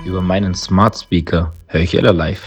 Über meinen Smart Speaker höre ich Ella live.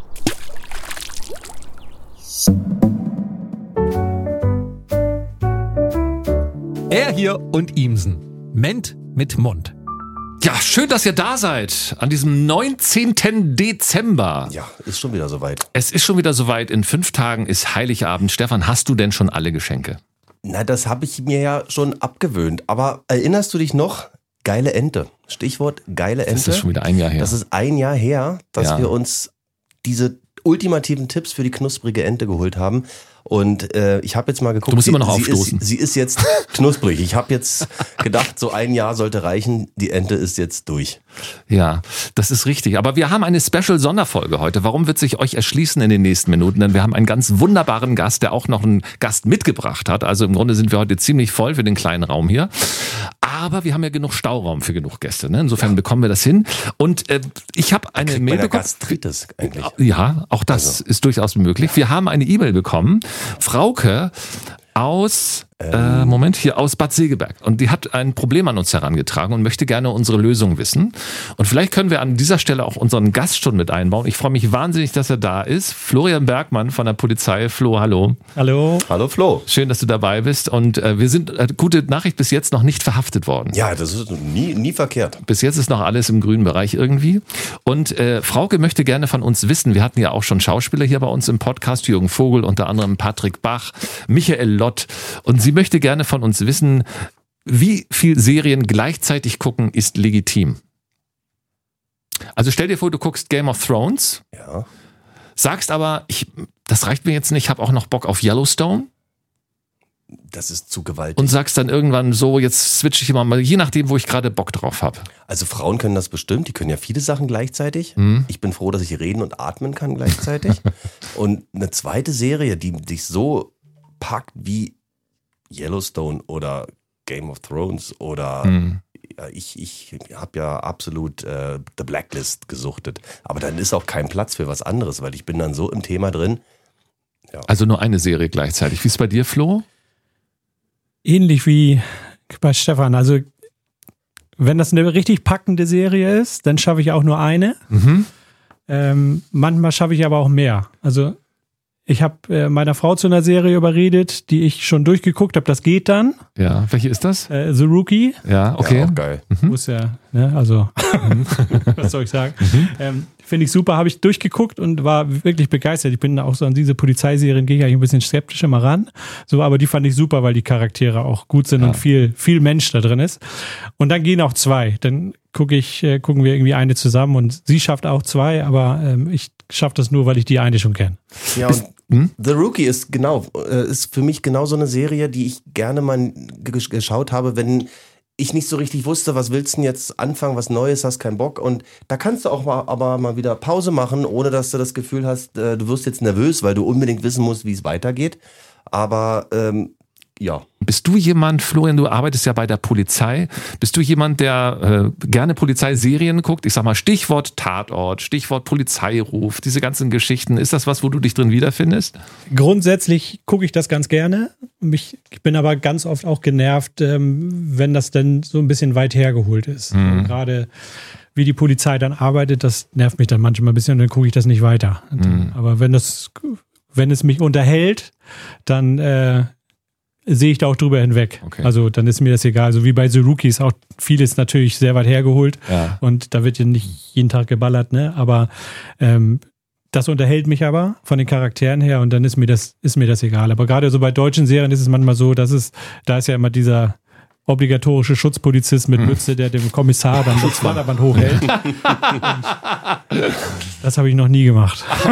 Er hier und Ihmsen. Ment mit Mund. Ja, schön, dass ihr da seid an diesem 19. Dezember. Ja, ist schon wieder soweit. Es ist schon wieder soweit. In 5 Tagen ist Heiligabend. Stefan, hast du denn schon alle Geschenke? Na, das habe ich mir ja schon abgewöhnt. Aber erinnerst du dich noch? Geile Ente. Stichwort geile Ente. Das ist schon wieder ein Jahr her. Das ist ein Jahr her, dass wir uns diese ultimativen Tipps für die knusprige Ente geholt haben. Und ich habe jetzt mal geguckt. Du musst immer noch aufstoßen. Sie ist jetzt knusprig. Ich habe jetzt gedacht, so ein Jahr sollte reichen. Die Ente ist jetzt durch. Ja, das ist richtig. Aber wir haben eine Special-Sonderfolge heute. Warum wird sich euch erschließen in den nächsten Minuten? Denn wir haben einen ganz wunderbaren Gast, der auch noch einen Gast mitgebracht hat. Also im Grunde sind wir heute ziemlich voll für den kleinen Raum hier. Aber wir haben ja genug Stauraum für genug Gäste. Ne? Insofern bekommen wir das hin. Und ich habe eine Mail bekommen. Gastritis eigentlich. Ja, auch das ist durchaus möglich. Wir haben eine E-Mail bekommen. Frauke aus, aus Bad Segeberg. Und die hat ein Problem an uns herangetragen und möchte gerne unsere Lösung wissen. Und vielleicht können wir an dieser Stelle auch unseren Gast schon mit einbauen. Ich freue mich wahnsinnig, dass er da ist. Florian Bergmann von der Polizei. Flo, hallo. Hallo. Hallo Flo. Schön, dass du dabei bist. Und wir sind, gute Nachricht, bis jetzt noch nicht verhaftet worden. Ja, das ist nie verkehrt. Bis jetzt ist noch alles im grünen Bereich irgendwie. Und Frauke möchte gerne von uns wissen, wir hatten ja auch schon Schauspieler hier bei uns im Podcast, Jürgen Vogel, unter anderem Patrick Bach, Michael Lott. Und sie möchte gerne von uns wissen, wie viel Serien gleichzeitig gucken ist legitim. Also stell dir vor, du guckst Game of Thrones, sagst aber, das reicht mir jetzt nicht, ich habe auch noch Bock auf Yellowstone. Das ist zu gewaltig. Und sagst dann irgendwann so, jetzt switche ich immer mal, je nachdem, wo ich gerade Bock drauf habe. Also Frauen können das bestimmt, die können ja viele Sachen gleichzeitig. Ich bin froh, dass ich reden und atmen kann gleichzeitig. Und eine zweite Serie, die dich so packt wie Yellowstone oder Game of Thrones oder ich habe ja absolut The Blacklist gesuchtet. Aber dann ist auch kein Platz für was anderes, weil ich bin dann so im Thema drin. Ja. Also nur eine Serie gleichzeitig. Wie ist es bei dir, Flo? Ähnlich wie bei Stefan. Also wenn das eine richtig packende Serie ist, dann schaffe ich auch nur eine. Manchmal schaffe ich aber auch mehr. Also ich habe meiner Frau zu einer Serie überredet, die ich schon durchgeguckt habe. Das geht dann. Ja, welche ist das? The Rookie. Ja, okay. Ja, auch geil. Muss ja, ne, also was soll ich sagen? Finde ich super, habe ich durchgeguckt und war wirklich begeistert. Ich bin auch so an diese Polizeiserien, gehe ich eigentlich ein bisschen skeptisch immer ran. So, aber die fand ich super, weil die Charaktere auch gut sind und viel Mensch da drin ist. Und dann gehen auch 2. Dann gucken wir irgendwie eine zusammen und sie schafft auch 2, aber ich schaffe das nur, weil ich die eine schon kenne. Ja, und The Rookie ist für mich genau so eine Serie, die ich gerne mal geschaut habe, wenn ich nicht so richtig wusste, was willst du denn jetzt anfangen, was Neues, hast keinen Bock. Und da kannst du auch mal wieder Pause machen, ohne dass du das Gefühl hast, du wirst jetzt nervös, weil du unbedingt wissen musst, wie es weitergeht. Aber ja. Bist du jemand, Florian, du arbeitest ja bei der Polizei, bist du jemand, der gerne Polizeiserien guckt? Ich sag mal Stichwort Tatort, Stichwort Polizeiruf, diese ganzen Geschichten. Ist das was, wo du dich drin wiederfindest? Grundsätzlich gucke ich das ganz gerne. Ich bin aber ganz oft auch genervt, wenn das dann so ein bisschen weit hergeholt ist. Gerade wie die Polizei dann arbeitet, das nervt mich dann manchmal ein bisschen und dann gucke ich das nicht weiter. Aber wenn es mich unterhält, dann sehe ich da auch drüber hinweg. Okay. Also dann ist mir das egal. So wie bei The Rookie ist auch vieles natürlich sehr weit hergeholt und da wird ja nicht jeden Tag geballert, ne? Aber das unterhält mich aber von den Charakteren her und dann ist mir das egal. Aber gerade so bei deutschen Serien ist es manchmal so, da ist ja immer dieser obligatorische Schutzpolizist mit Mütze, der dem Kommissar dann das Flatterband hochhält. Das habe ich noch nie gemacht.